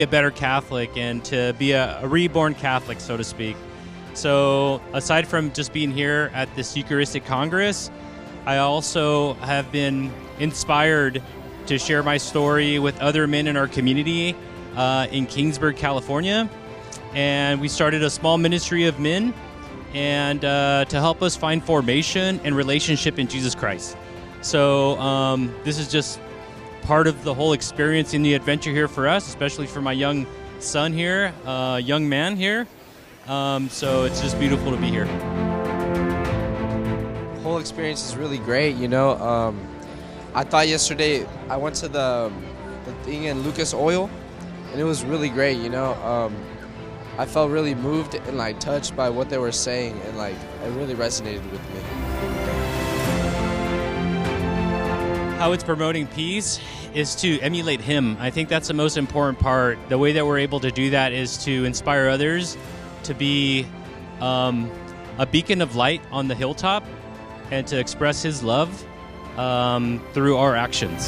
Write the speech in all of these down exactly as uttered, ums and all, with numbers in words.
a better Catholic and to be a, a reborn Catholic, so to speak. So aside from just being here at this Eucharistic Congress, I also have been inspired to share my story with other men in our community uh, in Kingsburg, California. And we started a small ministry of men and uh, to help us find formation and relationship in Jesus Christ. So um, this is just part of the whole experience in the adventure here for us, especially for my young son here, uh, young man here. Um, so it's just beautiful to be here. The whole experience is really great, you know. Um, I thought yesterday, I went to the, the thing in Lucas Oil, and it was really great, you know. Um, I felt really moved and like touched by what they were saying, and like it really resonated with me. How it's promoting peace is to emulate him. I think that's the most important part. The way that we're able to do that is to inspire others to be um, a beacon of light on the hilltop and to express his love um, through our actions.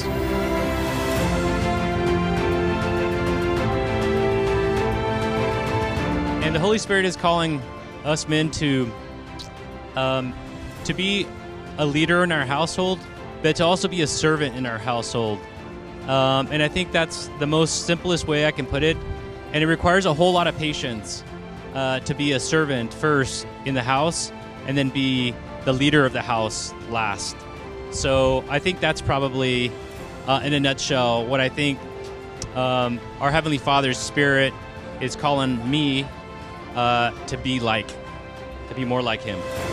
And the Holy Spirit is calling us men to um, to be a leader in our household, but to also be a servant in our household. Um, and I think that's the most simplest way I can put it. And it requires a whole lot of patience uh, to be a servant first in the house and then be the leader of the house last. So I think that's probably, uh, in a nutshell, what I think um, our Heavenly Father's Spirit is calling me uh, to be like, to be more like Him.